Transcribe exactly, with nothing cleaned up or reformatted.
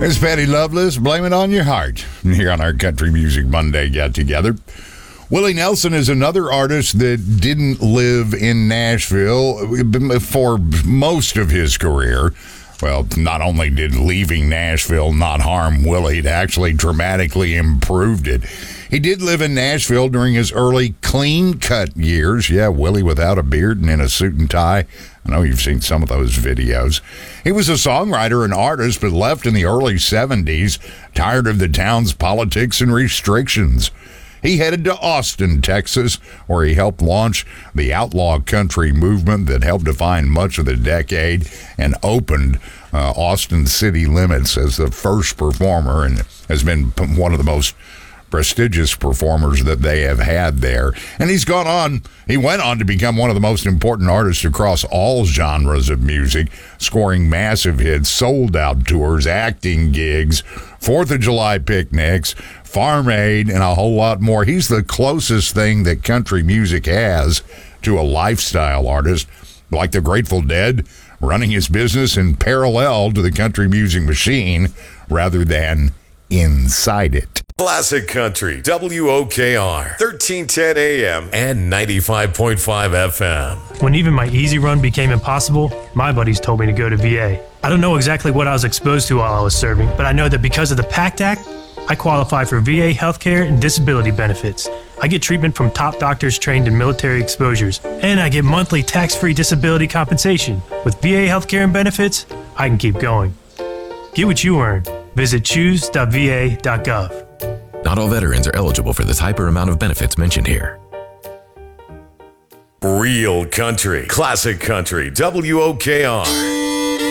It's Patty Loveless, Blame It On Your Heart, here on our Country Music Monday get-together. Willie Nelson is another artist that didn't live in Nashville for most of his career. Well, not only did leaving Nashville not harm Willie, it actually dramatically improved it. He did live in Nashville during his early clean-cut years. Yeah, Willie without a beard and in a suit and tie. I know you've seen some of those videos. He was a songwriter and artist, but left in the early seventies, tired of the town's politics and restrictions. He headed to Austin, Texas, where he helped launch the outlaw country movement that helped define much of the decade and opened uh, Austin city limits as the first performer, and has been one of the most prestigious performers that they have had there. And he's gone on, he went on to become one of the most important artists across all genres of music, scoring massive hits, sold-out tours, acting gigs, Fourth of July picnics, Farm Aid, and a whole lot more. He's the closest thing that country music has to a lifestyle artist, like the Grateful Dead, running his business in parallel to the country music machine rather than inside it. Classic Country, W O K R, thirteen ten A M and ninety-five point five F M. When even my easy run became impossible, my buddies told me to go to V A. I don't know exactly what I was exposed to while I was serving, but I know that because of the PACT Act, I qualify for V A healthcare and disability benefits. I get treatment from top doctors trained in military exposures, and I get monthly tax-free disability compensation. With V A healthcare and benefits, I can keep going. Get what you earn. Visit choose dot v a dot gov. Not all veterans are eligible for the type or amount of benefits mentioned here. Real country, classic country, W O K R.